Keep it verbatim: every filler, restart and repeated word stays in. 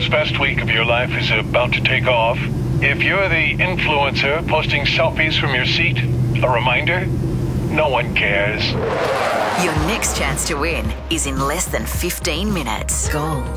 world's best week of your life is about to take off, if you're the influencer posting selfies from your seat, a reminder, no one cares. Your next chance to win is in less than fifteen minutes. Gold.